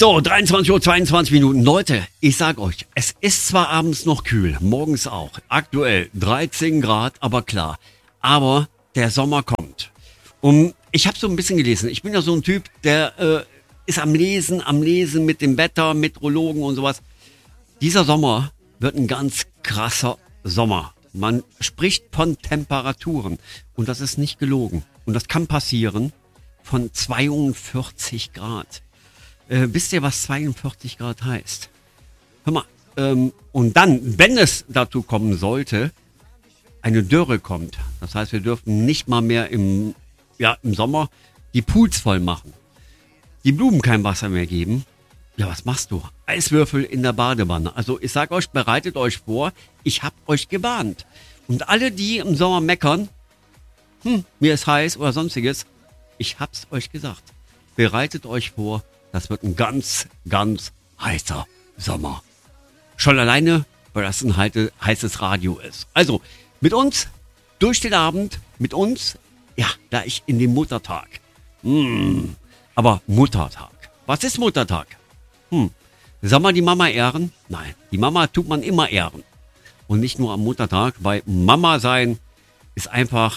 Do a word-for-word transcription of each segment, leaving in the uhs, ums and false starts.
So, dreiundzwanzig Uhr zweiundzwanzig Minuten. Leute, ich sag euch, es ist zwar abends noch kühl, morgens auch. Aktuell dreizehn Grad, aber klar. Aber der Sommer kommt. Und ich habe so ein bisschen gelesen. Ich bin ja so ein Typ, der äh, ist am Lesen, am Lesen mit dem Wetter, Meteorologen und sowas. Dieser Sommer wird ein ganz krasser Sommer. Man spricht von Temperaturen. Und das ist nicht gelogen. Und das kann passieren von zweiundvierzig Grad. Äh, wisst ihr, was zweiundvierzig Grad heißt? Hör mal, ähm, und dann, wenn es dazu kommen sollte, eine Dürre kommt. Das heißt, wir dürfen nicht mal mehr im, ja, im Sommer die Pools voll machen. Die Blumen kein Wasser mehr geben. Ja, was machst du? Eiswürfel in der Badewanne. Also ich sag euch, bereitet euch vor, ich hab euch gewarnt. Und alle, die im Sommer meckern, hm, mir ist heiß oder sonstiges, ich hab's euch gesagt. Bereitet euch vor, das wird ein ganz, ganz heißer Sommer. Schon alleine, weil das ein heißes Radio ist. Also, mit uns durch den Abend, mit uns, ja, da ich in den Muttertag. Hm, aber Muttertag. Was ist Muttertag? Hm, soll man die Mama ehren? Nein, die Mama tut man immer ehren. Und nicht nur am Muttertag, weil Mama sein ist einfach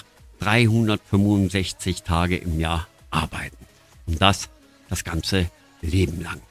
dreihundertfünfundsechzig Tage im Jahr arbeiten. Und das das ganze Leben lang.